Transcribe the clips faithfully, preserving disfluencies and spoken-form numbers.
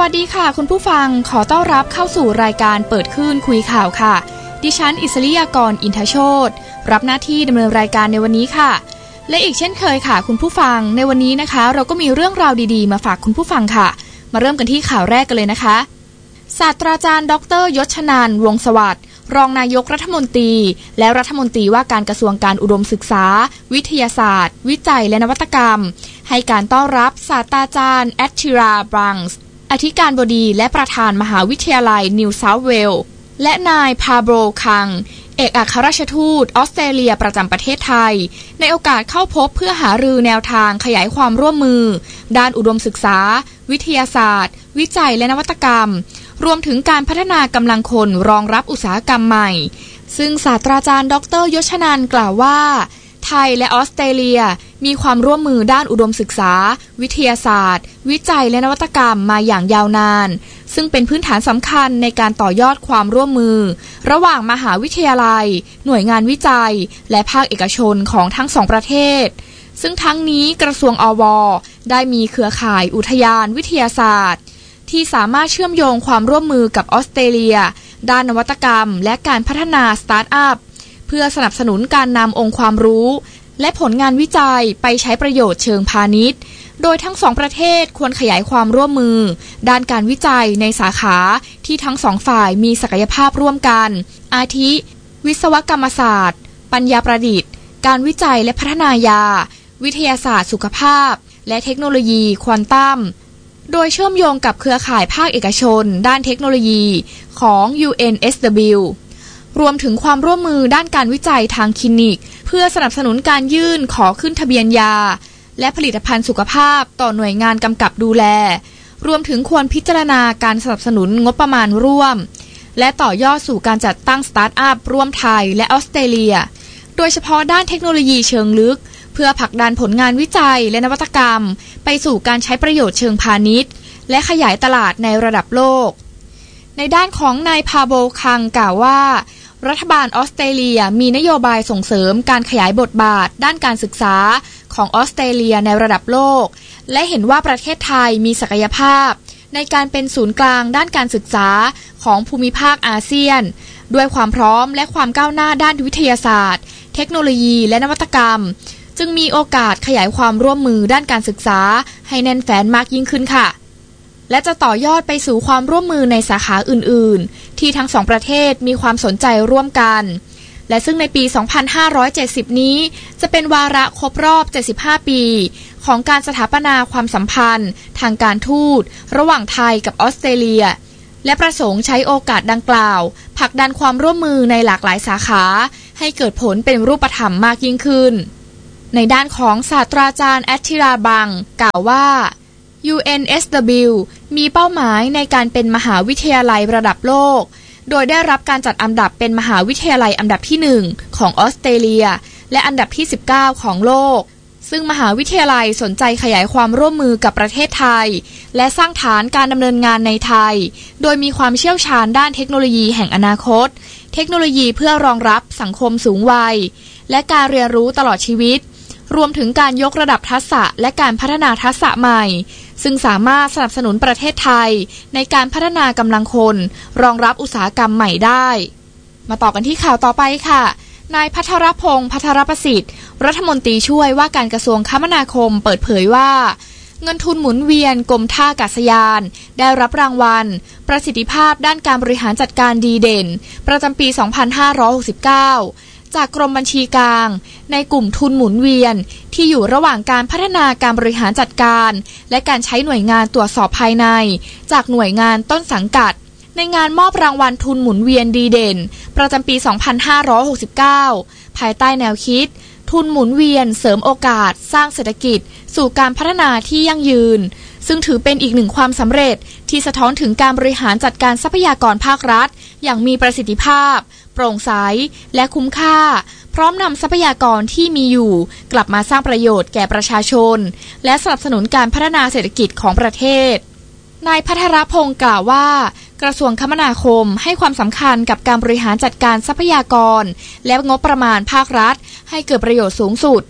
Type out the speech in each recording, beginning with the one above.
วัสดีค่ะคุณผู้ฟังขอต้อนรับเข้าสู่รายการเปิดคลื่นคุยข่าวค่ะดิฉันอิสริยากรอินทโชติรับหน้าที่ดำเนินรายการในวันนี้ค่ะและอีกเช่นเคยค่ะคุณผู้ฟังในวันนี้นะคะเราก็มีเรื่องราวดีๆมาฝากคุณผู้ฟังค่ะมาเริ่มกันที่ข่าวแรกกันเลยนะคะศาสตราจารย์ดร.ยศนันท์วงศ์สวัสดิ์รองนายกรัฐมนตรีและรัฐมนตรีว่าการกระทรวงการอุดมศึกษาวิทยาศาสตร์วิจัยและนวัตกรรมให้การต้อนรับศาสตราจารย์แอตทิราบรังส์อธิการบดีและประธานมหาวิทยาลัยนิวเซาท์เวลส์และนายพาโบรคังเอกอัครราชทูตออสเตรเลียประจำประเทศไทยในโอกาสเข้าพบเพื่อหารือแนวทางขยายความร่วมมือด้านอุดมศึกษาวิทยาศาสตร์วิจัยและนวัตกรรมรวมถึงการพัฒนากำลังคนรองรับอุตสาหกรรมใหม่ซึ่งศาสตราจารย์ดร.ยศนันท์กล่าวว่าไทยและออสเตรเลียมีความร่วมมือด้านอุดมศึกษาวิทยาศาสตร์วิจัยและนวัตกรรมมาอย่างยาวนานซึ่งเป็นพื้นฐานสำคัญในการต่อยอดความร่วมมือระหว่างมหาวิทยาลัยหน่วยงานวิจัยและภาคเอกชนของทั้งสองประเทศซึ่งทั้งนี้กระทรวงอว.ได้มีเครือข่ายอุทยานวิทยาศาสตร์ที่สามารถเชื่อมโยงความร่วมมือกับออสเตรเลียด้านนวัตกรรมและการพัฒนาสตาร์ทอัพเพื่อสนับสนุนการนำองค์ความรู้และผลงานวิจัยไปใช้ประโยชน์เชิงพาณิชย์โดยทั้งสองประเทศควรขยายความร่วมมือด้านการวิจัยในสาขาที่ทั้งสองฝ่ายมีศักยภาพร่วมกันอาทิวิศวกรรมศาสตร์ปัญญาประดิษฐ์การวิจัยและพัฒนายาวิทยาศาสตร์สุขภาพและเทคโนโลยีควอนตัมโดยเชื่อมโยงกับเครือข่ายภาคเอกชนด้านเทคโนโลยีของ ยู เอ็น เอส ดับเบิลยู รวมถึงความร่วมมือด้านการวิจัยทางคลินิกเพื่อสนับสนุนการยื่นขอขึ้นทะเบียนยาและผลิตภัณฑ์สุขภาพต่อหน่วยงานกำกับดูแลรวมถึงควรพิจารณาการสนับสนุนงบประมาณร่วมและต่อยอดสู่การจัดตั้งสตาร์ทอัพร่วมไทยและออสเตรเลียโดยเฉพาะด้านเทคโนโลยีเชิงลึกเพื่อผลักดันผลงานวิจัยและนวัตกรรมไปสู่การใช้ประโยชน์เชิงพาณิชย์และขยายตลาดในระดับโลกในด้านของนายพาโบคังกล่าวว่ารัฐบาลออสเตรเลียมีนโยบายส่งเสริมการขยายบทบาทด้านการศึกษาของออสเตรเลียในระดับโลกและเห็นว่าประเทศไทยมีศักยภาพในการเป็นศูนย์กลางด้านการศึกษาของภูมิภาคอาเซียนด้วยความพร้อมและความก้าวหน้าด้านวิทยาศาสตร์เทคโนโลยีและนวัตกรรมจึงมีโอกาสขยายความร่วมมือด้านการศึกษาให้แน่นแฟ้นมากยิ่งขึ้นค่ะและจะต่อยอดไปสู่ความร่วมมือในสาขาอื่นๆที่ทั้งสองประเทศมีความสนใจร่วมกันและซึ่งในปี สองพันห้าร้อยเจ็ดสิบ นี้จะเป็นวาระครบรอบ เจ็ดสิบห้า ปีของการสถาปนาความสัมพันธ์ทางการทูตระหว่างไทยกับออสเตรเลียและประสงค์ใช้โอกาสดังกล่าวผลักดันความร่วมมือในหลากหลายสาขาให้เกิดผลเป็นรูปธรรมมากยิ่งขึ้นในด้านของศาสตราจารย์แอตทิราบังกล่าวว่า ยู เอ็น เอส ดับเบิลยู มีเป้าหมายในการเป็นมหาวิทยาลัยระดับโลกโดยได้รับการจัดอันดับเป็นมหาวิทยาลัยอันดับที่หนึ่งของออสเตรเลียและอันดับที่สิบเก้าของโลกซึ่งมหาวิทยาลัยสนใจขยายความร่วมมือกับประเทศไทยและสร้างฐานการดำเนินงานในไทยโดยมีความเชี่ยวชาญด้านเทคโนโลยีแห่งอนาคตเทคโนโลยีเพื่อรองรับสังคมสูงวัยและการเรียนรู้ตลอดชีวิตรวมถึงการยกระดับทักษะและการพัฒนาทักษะใหม่ซึ่งสามารถสนับสนุนประเทศไทยในการพัฒนากำลังคนรองรับอุตสาหกรรมใหม่ได้มาต่อกันที่ข่าวต่อไปค่ะนายภัทรพงษ์ภัทรประสิทธิ์รัฐมนตรีช่วยว่าการกระทรวงคมนาคมเปิดเผยว่าเงินทุนหมุนเวียนกรมท่าอากาศยานได้รับรางวัลประสิทธิภาพด้านการบริหารจัดการดีเด่นประจำปี สองพันห้าร้อยหกสิบเก้าจากกรมบัญชีกลางในกลุ่มทุนหมุนเวียนที่อยู่ระหว่างการพัฒนาการบริหารจัดการและการใช้หน่วยงานตรวจสอบภายในจากหน่วยงานต้นสังกัดในงานมอบรางวัลทุนหมุนเวียนดีเด่นประจำปี สองพันห้าร้อยหกสิบเก้า ภายใต้แนวคิดทุนหมุนเวียนเสริมโอกาสสร้างเศรษฐกิจสู่การพัฒนาที่ยั่งยืนซึ่งถือเป็นอีกหนึ่งความสำเร็จที่สะท้อนถึงการบริหารจัดการทรัพยากรภาครัฐอย่างมีประสิทธิภาพโปร่งใสและคุ้มค่าพร้อมนำทรัพยากรที่มีอยู่กลับมาสร้างประโยชน์แก่ประชาชนและสนับสนุนการพัฒนาเศรษฐกิจของประเทศนายภัทรพงษ์กล่าวว่ากระทรวงคมนาคมให้ความสำคัญกับการบริหารจัดการทรัพยากรและงบประมาณภาครัฐให้เกิดประโยชน์สูงสุด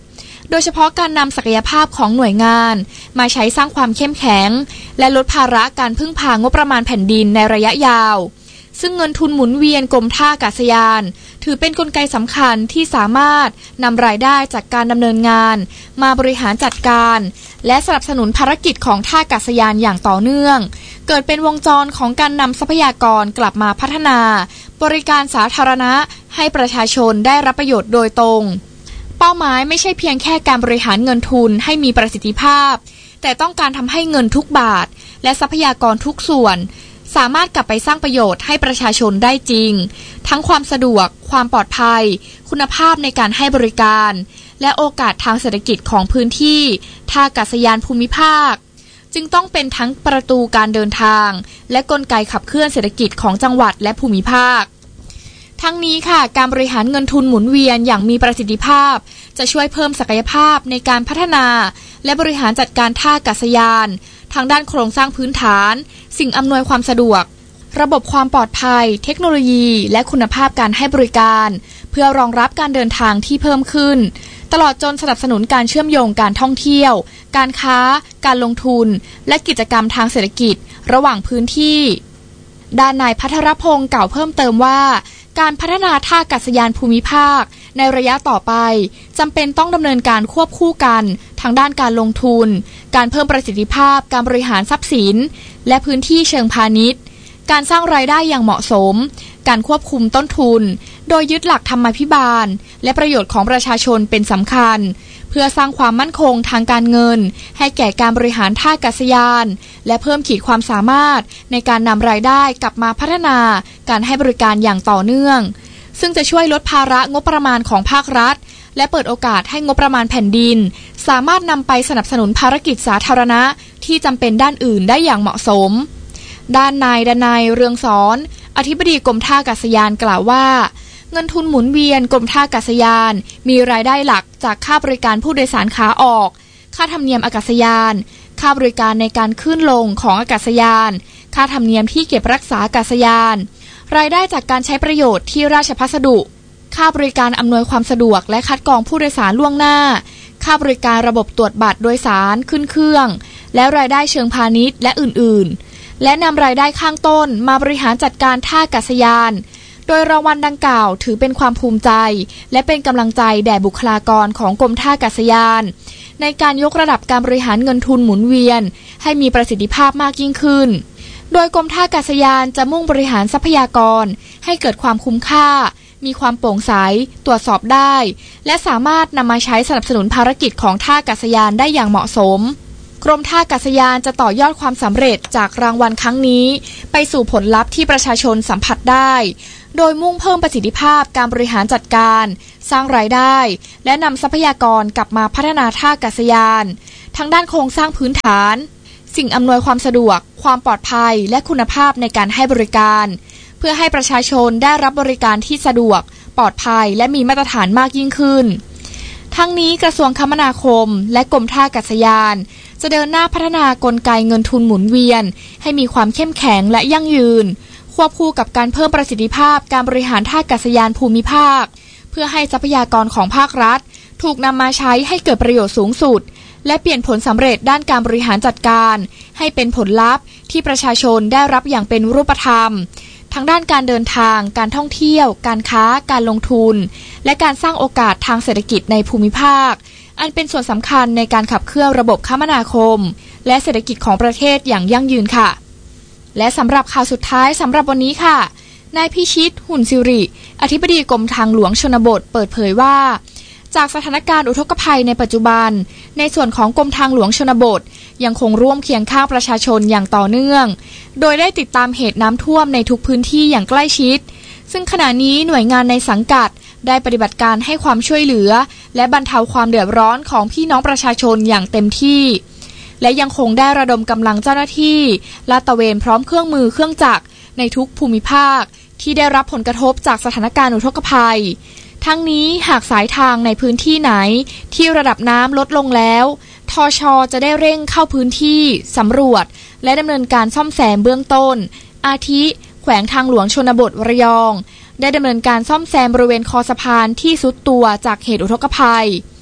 โดยเฉพาะการนำศักยภาพของหน่วยงานมาใช้สร้างความเข้มแข็งและลดภาระการพึ่งพางบประมาณแผ่นดินในระยะยาวซึ่งเงินทุนหมุนเวียนกรมท่าอากาศยานถือเป็นกลไกสำคัญที่สามารถนำรายได้จากการดำเนินงานมาบริหารจัดการและสนับสนุนภารกิจของท่าอากาศยานอย่างต่อเนื่องเกิดเป็นวงจรของการนำทรัพยากรกลับมาพัฒนาบริการสาธารณะให้ประชาชนได้รับประโยชน์โดยตรงเป้าหมายไม่ใช่เพียงแค่การบริหารเงินทุนให้มีประสิทธิภาพแต่ต้องการทำให้เงินทุกบาทและทรัพยากรทุกส่วนสามารถกลับไปสร้างประโยชน์ให้ประชาชนได้จริงทั้งความสะดวกความปลอดภัยคุณภาพในการให้บริการและโอกาสทางเศรษฐกิจของพื้นที่ท่าอากาศยานภูมิภาคจึงต้องเป็นทั้งประตูการเดินทางและกลไกขับเคลื่อนเศรษฐกิจของจังหวัดและภูมิภาคทั้งนี้ค่ะการบริหารเงินทุนหมุนเวียนอย่างมีประสิทธิภาพจะช่วยเพิ่มศักยภาพในการพัฒนาและบริหารจัดการท่าอากาศยานทางด้านโครงสร้างพื้นฐานสิ่งอำนวยความสะดวกระบบความปลอดภัยเทคโนโลยีและคุณภาพการให้บริการเพื่อรองรับการเดินทางที่เพิ่มขึ้นตลอดจนสนับสนุนการเชื่อมโยงการท่องเที่ยวการค้าการลงทุนและกิจกรรมทางเศรษฐกิจระหว่างพื้นที่ด้านนายภัทรพงศ์กล่าวเพิ่มเติมว่าการพัฒนาท่าอากาศยานภูมิภาคในระยะต่อไปจำเป็นต้องดำเนินการควบคู่กันทางด้านการลงทุนการเพิ่มประสิทธิภาพการบริหารทรัพย์สินและพื้นที่เชิงพาณิชย์การสร้างรายได้อย่างเหมาะสมการควบคุมต้นทุนโดยยึดหลักธรรมาภิบาลและประโยชน์ของประชาชนเป็นสำคัญเพื่อสร้างความมั่นคงทางการเงินให้แก่การบริหารท่าอากาศยานและเพิ่มขีดความสามารถในการนำรายได้กลับมาพัฒนาการให้บริการอย่างต่อเนื่องซึ่งจะช่วยลดภาระงบประมาณของภาครัฐและเปิดโอกาสให้งบประมาณแผ่นดินสามารถนำไปสนับสนุนภารกิจสาธารณะที่จำเป็นด้านอื่นได้อย่างเหมาะสมด้านนายดนัยเรืองสอนอธิบดีกรมท่าอากาศยานกล่าวว่าเงินทุนหมุนเวียนกรมท่าอากาศยานมีรายได้หลักจากค่าบริการผู้โดยสารขาออกค่าธรรมเนียมอากาศยานค่าบริการในการขึ้นลงของอากาศยานค่าธรรมเนียมที่เก็บรักษาอากาศยานรายได้จากการใช้ประโยชน์ที่ราชพัสดุค่าบริการอำนวยความสะดวกและคัดกรองผู้โดยสารล่วงหน้าค่าบริการระบบตรวจบัตรโดยสารขึ้นเครื่องและรายได้เชิงพาณิชย์และอื่นๆและนำรายได้ข้างต้นมาบริหารจัดการท่าอากาศยานโดยรางวัลดังกล่าวถือเป็นความภูมิใจและเป็นกำลังใจแด่บุคลากรของกรมท่าอากาศยานในการยกระดับการบริหารเงินทุนหมุนเวียนให้มีประสิทธิภาพมากยิ่งขึ้นโดยกรมท่าอากาศยานจะมุ่งบริหารทรัพยากรให้เกิดความคุ้มค่ามีความโปร่งใสตรวจสอบได้และสามารถนำมาใช้สนับสนุนภารกิจของท่าอากาศยานได้อย่างเหมาะสมกรมท่าอากาศยานจะต่อยอดความสำเร็จจากรางวัลครั้งนี้ไปสู่ผลลัพธ์ที่ประชาชนสัมผัสได้โดยมุ่งเพิ่มประสิทธิภาพการบริหารจัดการสร้างรายได้และนำทรัพยากรกลับมาพัฒนาท่าอากาศยานทั้งด้านโครงสร้างพื้นฐานสิ่งอำนวยความสะดวกความปลอดภัยและคุณภาพในการให้บริการเพื่อให้ประชาชนได้รับบริการที่สะดวกปลอดภัยและมีมาตรฐานมากยิ่งขึ้นทั้งนี้กระทรวงคมนาคมและกรมท่าอากาศยานจะเดินหน้าพัฒนากลไกเงินทุนหมุนเวียนให้มีความเข้มแข็งและยั่งยืนควบคู่กับการเพิ่มประสิทธิภาพการบริหารท่าอากาศยานภูมิภาคเพื่อให้ทรัพยากรของภาครัฐถูกนำมาใช้ให้เกิดประโยชน์สูงสุดและเปลี่ยนผลสำเร็จด้านการบริหารจัดการให้เป็นผลลัพธ์ที่ประชาชนได้รับอย่างเป็นรูปธรรมทั้งด้านการเดินทางการท่องเที่ยวการค้าการลงทุนและการสร้างโอกาสทางเศรษฐกิจในภูมิภาคอันเป็นส่วนสำคัญในการขับเคลื่อนระบบคมนาคมและเศรษฐกิจของประเทศอย่างยั่งยืนค่ะและสำหรับข่าวสุดท้ายสำหรับวันนี้ค่ะนายพิชิตหุ่นสิริอธิบดีกรมทางหลวงชนบทเปิดเผยว่าจากสถานการณ์อุทกภัยในปัจจุบันในส่วนของกรมทางหลวงชนบทยังคงร่วมเคียงข้างประชาชนอย่างต่อเนื่องโดยได้ติดตามเหตุน้ำท่วมในทุกพื้นที่อย่างใกล้ชิดซึ่งขณะนี้หน่วยงานในสังกัดได้ปฏิบัติการให้ความช่วยเหลือและบรรเทาความเดือดร้อนของพี่น้องประชาชนอย่างเต็มที่และยังคงได้ระดมกำลังเจ้าหน้าที่ลาดตระเวนพร้อมเครื่องมือเครื่องจักรในทุกภูมิภาคที่ได้รับผลกระทบจากสถานการณ์อุทกภัยทั้งนี้หากสายทางในพื้นที่ไหนที่ระดับน้ำลดลงแล้วทช.จะได้เร่งเข้าพื้นที่สำรวจและดำเนินการซ่อมแซมเบื้องต้นอาทิแขวงทางหลวงชนบทระยองได้ดำเนินการซ่อมแซมบริเวณคอสะพานที่ทรุดตัวจากเหตุอุทกภัย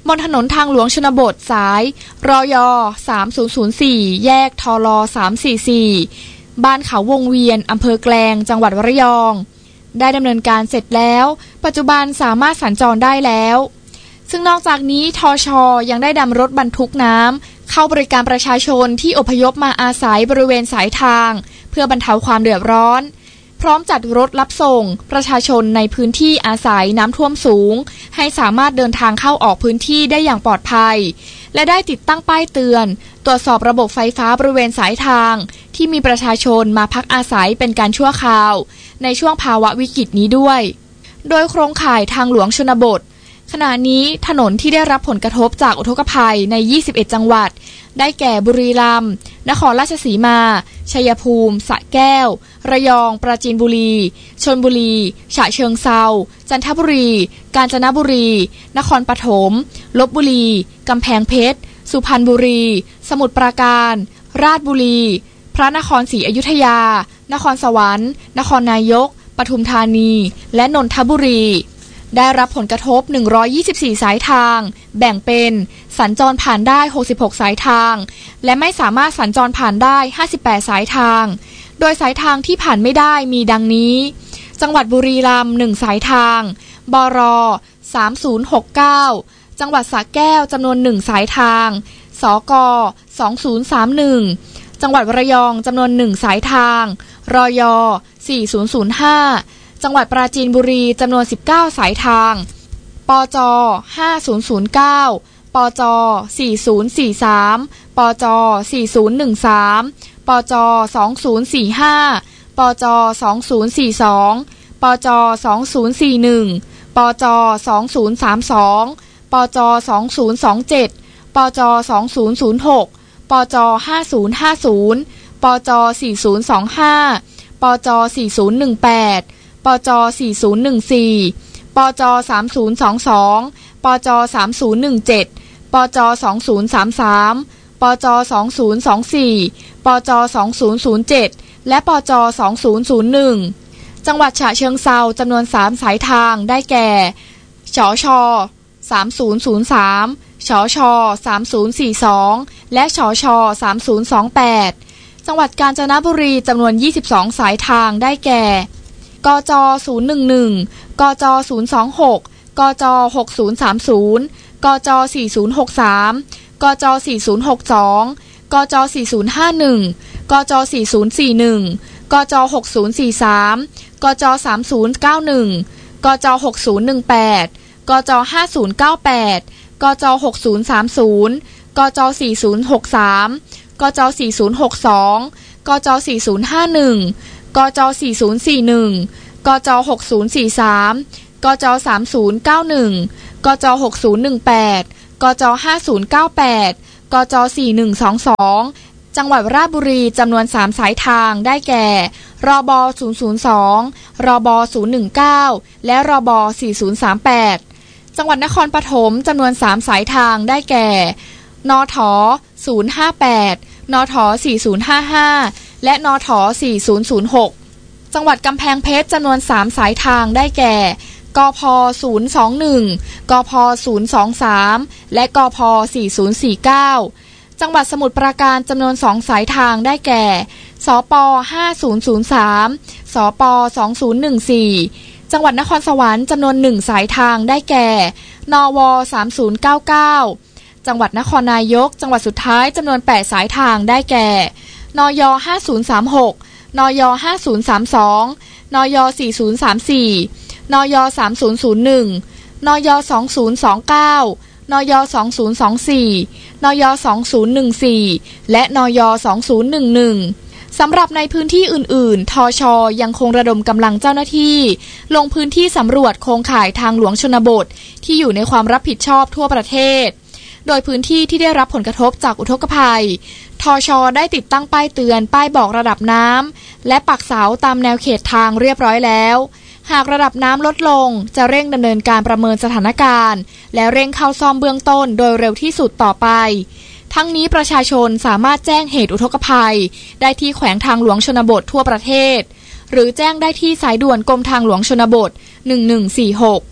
บนถนนทางหลวงชนบทสายรยสามศูนย์ศูนย์สี่แยกทลสามสี่สี่บ้านเขาวงเวียนอำเภอแกลงจังหวัดระยองได้ดำเนินการเสร็จแล้วปัจจุบันสามารถสัญจรได้แล้วซึ่งนอกจากนี้ทช.ยังได้นำรถบรรทุกน้ำเข้าบริการประชาชนที่อพยพมาอาศัยบริเวณสายทางเพื่อบรรเทาความเดือดร้อนพร้อมจัดรถรับส่งประชาชนในพื้นที่อาศัยน้ำท่วมสูงให้สามารถเดินทางเข้าออกพื้นที่ได้อย่างปลอดภัยและได้ติดตั้งป้ายเตือนตรวจสอบระบบไฟฟ้าบริเวณสายทางที่มีประชาชนมาพักอาศัยเป็นการชั่วคราวในช่วงภาวะวิกฤตนี้ด้วยโดยโครงข่ายทางหลวงชนบทขณะนี้ถนนที่ได้รับผลกระทบจากอุทกภัยในยี่สิบเอ็ดจังหวัดได้แก่บุรีรัมย์นครราชสีมาชัยภูมิสระแก้วระยองปราจีนบุรีชลบุรีฉะเชิงเทราจันทบุรีกาญจนบุรีนครปฐมลพบุรีกำแพงเพชรสุพรรณบุรีสมุทรปราการราชบุรีพระนครศรีอยุธยานครสวรรค์นครนายกปทุมธานีและนนทบุรีได้รับผลกระทบหนึ่งร้อยยี่สิบสี่สายทางแบ่งเป็นสัญจรผ่านได้หกสิบหกสายทางและไม่สามารถสัญจรผ่านได้ห้าสิบแปดสายทางโดยสายทางที่ผ่านไม่ได้มีดังนี้จังหวัดบุรีรัมย์หนึ่งสายทางบรสามศูนย์หกเก้าจังหวัดสระแก้วจำนวนหนึ่งสายทางสกสองศูนย์สามหนึ่งจังหวัดระยองจำนวนหนึ่งสายทางรยสี่ศูนย์ศูนย์ห้าจังหวัดปราจีนบุรีจำนวนสิบเก้าสายทางปจห้าศูนย์ศูนย์เก้าปจสี่ศูนย์สี่สามปจสี่ศูนย์หนึ่งสามปจสองศูนย์สี่ห้าปจสองศูนย์สี่สองปจสองศูนย์สี่หนึ่งปจสองศูนย์สามสองปจสองศูนย์สองเจ็ดปจสองศูนย์ศูนย์หกปจห้าศูนย์ห้าศูนย์ปจสี่ศูนย์สองห้าปจสี่ศูนย์หนึ่งแปดปจสี่ศูนย์หนึ่งสี่ปจสามศูนย์สองสองปจสามศูนย์หนึ่งเจ็ดปจสองศูนย์สามสามปจสองศูนย์สองสี่ปจสองศูนย์ศูนย์เจ็ดและปจสองศูนย์ศูนย์หนึ่งจังหวัดฉะเชิงเทราจำนวนสามสายทางได้แก่ชชสามศูนย์ศูนย์สามชชสามศูนย์สี่สองและชชสามศูนย์สองแปดจังหวัดกาญจนบุรีจำนวนยี่สิบสองสายทางได้แก่กจศูนย์หนึ่งหนึ่งกจศูนย์สองหกกจหกศูนย์สามศูนย์กจสี่ศูนย์หกสามกจสี่ศูนย์หกสองกจสี่ศูนย์ห้าหนึ่งกจสี่ศูนย์สี่หนึ่งกจหกศูนย์สี่สามกจสามศูนย์เก้าหนึ่งกจหกศูนย์หนึ่งแปดกจห้าศูนย์เก้าแปดกจหกศูนย์สามศูนย์กจสี่ศูนย์หกสามกจสี่ศูนย์หกสองกจสี่ศูนย์ห้าหนึ่งกจสี่ศูนย์สี่หนึ่งกจหกศูนย์สี่สามกจสามศูนย์เก้าหนึ่งกจหกศูนย์หนึ่งแปดกจห้าศูนย์เก้าแปดกจสี่หนึ่งสองสองจังหวัดราชบุรีจำนวนสามสายทางได้แก่รบศูนย์ศูนย์สองรบศูนย์หนึ่งเก้าและรบสี่ศูนย์สามแปดจังหวัดนครปฐมจำนวนสามสายทางได้แก่นทศูนย์ห้าแปดนทสี่ศูนย์ห้าห้าและนทสี่ศูนย์ศูนย์หกจังหวัดกำแพงเพชรจำนวนสามสายทางได้แก่กพศูนย์สองหนึ่งกพศูนย์สองสามและกพสี่ศูนย์สี่เก้าจังหวัดสมุทรปราการจำนวนสองสายทางได้แก่สปห้าศูนย์ศูนย์สามสปสองศูนย์หนึ่งสี่จังหวัดนครสวรรค์จำนวนหนึ่งสายทางได้แก่นวสามศูนย์เก้าเก้าจังหวัดนครนายกจังหวัดสุดท้ายจำนวนแปดสายทางได้แก่นยห้าศูนย์สามหกนยห้าศูนย์สามสองนยสี่ศูนย์สามสี่นยสามศูนย์ศูนย์หนึ่งนยสองศูนย์สองเก้านยสองศูนย์สองสี่นยสองศูนย์หนึ่งสี่และนยสองศูนย์หนึ่งหนึ่งสำหรับในพื้นที่อื่นๆทช.ยังคงระดมกำลังเจ้าหน้าที่ลงพื้นที่สำรวจโครงข่ายทางหลวงชนบทที่อยู่ในความรับผิดชอบทั่วประเทศโดยพื้นที่ที่ได้รับผลกระทบจากอุทกภัยทช.ได้ติดตั้งป้ายเตือนป้ายบอกระดับน้ำและปักเสาตามแนวเขตทางเรียบร้อยแล้วหากระดับน้ำลดลงจะเร่งดำเนินการประเมินสถานการณ์และเร่งเข้าซ่อมเบื้องต้นโดยเร็วที่สุดต่อไปทั้งนี้ประชาชนสามารถแจ้งเหตุอุทกภัยได้ที่แขวงทางหลวงชนบททั่วประเทศหรือแจ้งได้ที่สายด่วนกรมทางหลวงชนบทหนึ่งหนึ่งสี่หก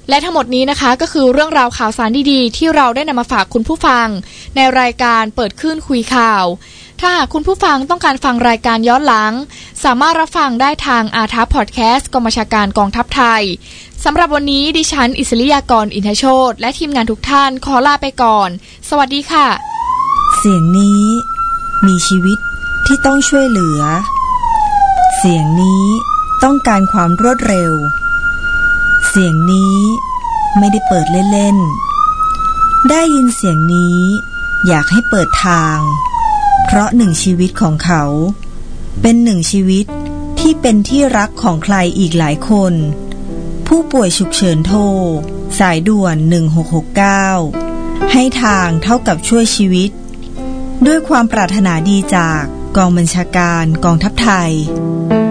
และทั้งหมดนี้นะคะก็คือเรื่องราวข่าวสารดีๆที่เราได้นำมาฝากคุณผู้ฟังในรายการเปิดคลื่นคุยข่าวถ้าหากคุณผู้ฟังต้องการฟังรายการย้อนหลังสามารถรับฟังได้ทางอาทัพพอดแคสต์กองบัญชาการกองทัพไทยสำหรับวันนี้ดิฉันอิสริยากรอินทโชติและทีมงานทุกท่านขอลาไปก่อนสวัสดีค่ะเสียงนี้มีชีวิตที่ต้องช่วยเหลือเสียงนี้ต้องการความรวดเร็วเสียงนี้ไม่ได้เปิดเล่นๆได้ยินเสียงนี้อยากให้เปิดทางเพราะหนึ่งชีวิตของเขาเป็นหนึ่งชีวิตที่เป็นที่รักของใครอีกหลายคนผู้ป่วยฉุกเฉินโทรสายด่วนหนึ่งหกหกเก้าให้ทางเท่ากับช่วยชีวิตด้วยความปรารถนาดีจากกองบัญชาการกองทัพไทย